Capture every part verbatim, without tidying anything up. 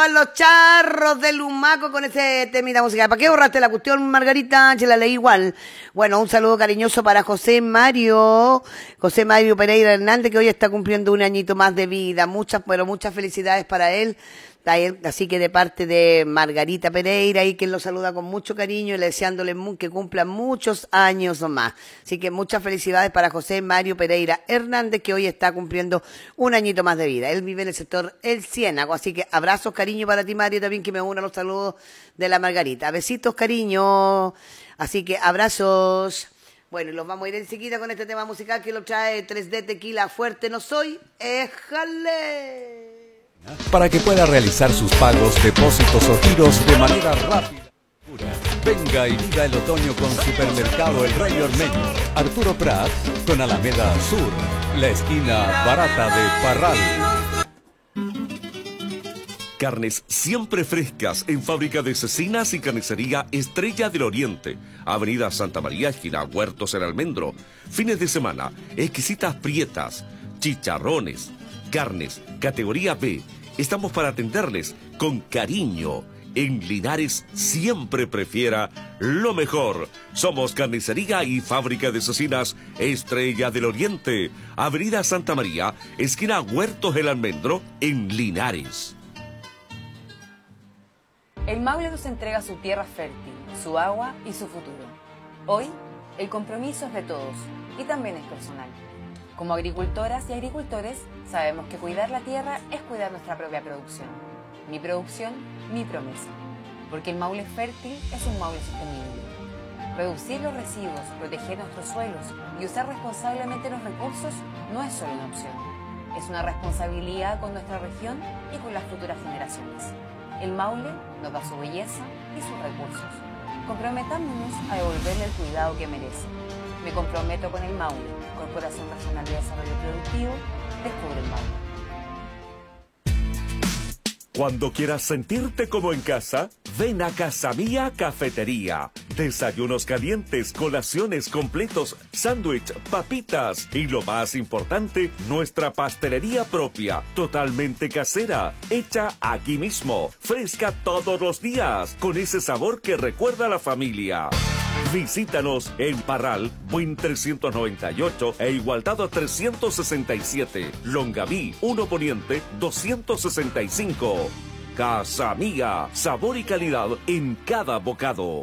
sonaban los charros de Lumaco con ese temita musical. ¿Para qué borraste la cuestión, Margarita? Se la leí igual. Bueno, un saludo cariñoso para José Mario, José Mario Pereira Hernández, que hoy está cumpliendo un añito más de vida. Muchas, pero muchas felicidades para él. Así que de parte de Margarita Pereira, y quien lo saluda con mucho cariño y le deseándole que cumplan muchos años más. Así que muchas felicidades para José Mario Pereira Hernández, que hoy está cumpliendo un añito más de vida. Él vive en el sector El Ciénago, así que abrazos, cariño para ti, Mario, también que me una los saludos de la Margarita. Besitos, cariño. Así que abrazos. Bueno, y los vamos a ir enseguida con este tema musical que lo trae tres D Tequila Fuerte No Soy. ¡Éjale! Para que pueda realizar sus pagos, depósitos o giros de manera rápida. Venga y viva el otoño con Supermercado El Rey Ormeño. Arturo Prat con Alameda Sur, la esquina barata de Parral. Carnes siempre frescas en fábrica de cecinas y carnicería Estrella del Oriente. Avenida Santa María, esquina Huertos El Almendro. Fines de semana, exquisitas prietas, chicharrones, carnes, categoría B. Estamos para atenderles con cariño. En Linares siempre prefiera lo mejor. Somos carnicería y fábrica de cecinas Estrella del Oriente. Avenida Santa María, esquina Huertos El Almendro, en Linares. El Maule nos entrega su tierra fértil, su agua y su futuro. Hoy, el compromiso es de todos y también es personal. Como agricultoras y agricultores, sabemos que cuidar la tierra es cuidar nuestra propia producción. Mi producción, mi promesa. Porque el Maule fértil es un Maule sostenible. Reducir los residuos, proteger nuestros suelos y usar responsablemente los recursos no es solo una opción. Es una responsabilidad con nuestra región y con las futuras generaciones. El Maule nos da su belleza y sus recursos. Comprometámonos a devolverle el cuidado que merece. Me comprometo con el Maule. Corporación Regional de Desarrollo Productivo, descubre el Maule. Cuando quieras sentirte como en casa, ven a Casa Mía Cafetería. Desayunos calientes, colaciones completos, sándwich, papitas y lo más importante, nuestra pastelería propia, totalmente casera, hecha aquí mismo, fresca todos los días, con ese sabor que recuerda a la familia. Visítanos en Parral, Buin trescientos noventa y ocho e Igualdad trescientos sesenta y siete. Longaví, uno Poniente, doscientos sesenta y cinco. Casa Mía, sabor y calidad en cada bocado.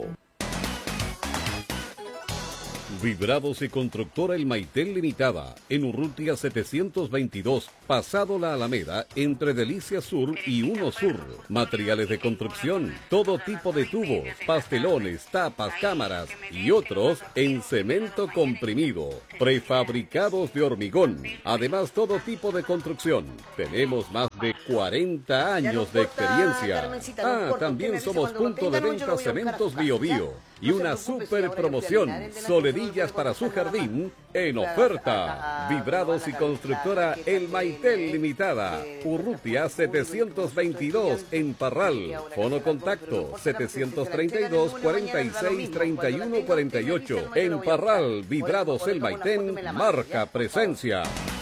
Vibrados y Constructora El Maitel Limitada, en Urrutia setecientos veintidós, pasado la Alameda, entre Delicia Sur y Uno Sur. Materiales de construcción, todo tipo de tubos, pastelones, tapas, cámaras y otros en cemento comprimido. Prefabricados de hormigón. Además, todo tipo de construcción. Tenemos más de cuarenta años de experiencia. Ah, también somos punto de venta Cementos Bio Bio. Y una super promoción, soledillas para su jardín en oferta. Vibrados y Constructora El Maitel Limitada, Urrutia setecientos veintidós en Parral. Fono contacto setecientos treinta y dos, cuarenta y seis, treinta y uno, cuarenta y ocho. En Parral, Vibrados El Maitel, marca presencia.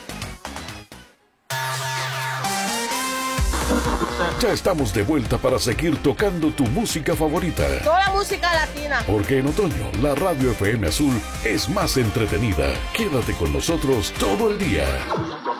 Ya estamos de vuelta para seguir tocando tu música favorita. Toda música latina. Porque en otoño la Radio F M Azul es más entretenida. Quédate con nosotros todo el día.